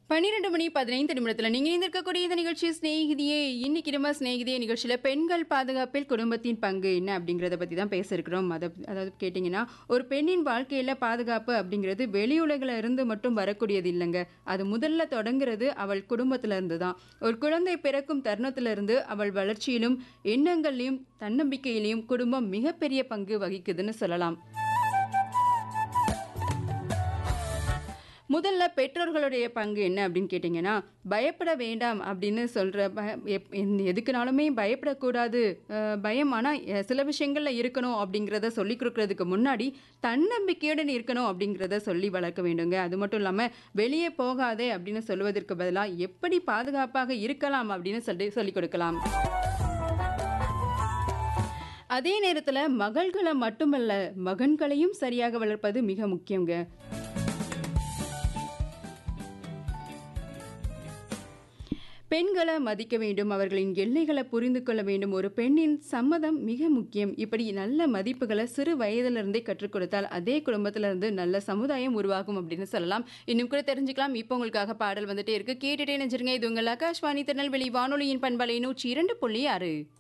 12 மணி 15 நிமிடத்துல நீங்க இணைந்திருக்கக்கூடிய இந்த நிகழ்ச்சி சிநேகிதியே. இன்னைக்கு நம்ம சிநேகிதியே நிகழ்ச்சியில பெண்கள் பாதுகாப்பில் குடும்பத்தின் பங்கு என்ன அப்படிங்கறத பத்தி தான் பேச இருக்கிறோம். அதாவது கேட்டீங்கன்னா, ஒரு பெண்ணின் வாழ்க்கையில பாதுகாப்பு அப்படிங்கிறது வெளியுலகில இருந்து மட்டும் வரக்கூடியது இல்லைங்க. அது முதல்ல தொடங்குறது அவள் குடும்பத்துல இருந்து தான். ஒரு குழந்தை பிறக்கும் தருணத்துல இருந்து அவள் வளர்ச்சியிலும் எண்ணங்கள்லயும் தன்னம்பிக்கையிலையும் குடும்பம் மிகப்பெரிய பங்கு வகிக்குதுன்னு சொல்லலாம். முதல்ல பெற்றோர்களுடைய பங்கு என்ன அப்படின்னு கேட்டிங்கன்னா, பயப்பட வேண்டாம் அப்படின்னு சொல்ற எதுக்குனாலுமே பயப்படக்கூடாது. பயம் ஆனா சில விஷயங்கள்ல இருக்கணும் அப்படிங்கிறத சொல்லிக் குடுக்குறதுக்கு முன்னாடி, தன்னம்பிக்கையுடன் இருக்கணும் அப்படிங்கிறத சொல்லி வளர்க்க வேண்டுங்க. அது மட்டும் இல்லாம, வெளியே போகாதே அப்படின்னு சொல்லுவதற்கு பதிலா, எப்படி பாதுகாப்பாக இருக்கலாம் அப்படின்னு சொல்லிக் கொடுக்கலாம். அதே நேரத்துல மகள்கள மட்டுமல்ல, மகன்களையும் சரியாக வளர்ப்பது மிக முக்கியங்க. பெண்கள மதிக்க வேண்டும், அவர்களின் எல்லைகள புரிந்து கொள்ள வேண்டும். ஒரு பெண்ணின் சம்மதம் மிக முக்கியம். இப்படி நல்ல மதிப்புகள சிறு வயதிலிருந்தே கற்றுக் கொடுத்தால் அதே குடும்பத்தில இருந்து நல்ல சமுதாயம் உருவாகும் அப்படின்னு சொல்லலாம். இன்னும் கூட தெரிஞ்சுக்கலாம். இப்போ உங்களுக்காக பாடல் வந்துட்டே இருக்கு. கேட்டுட்டே நினைச்சிருங்க. இது உங்கள் ஆகாஷ்வாணி திருநெல்வேலி வானொலியின் பண்பலை 102.6.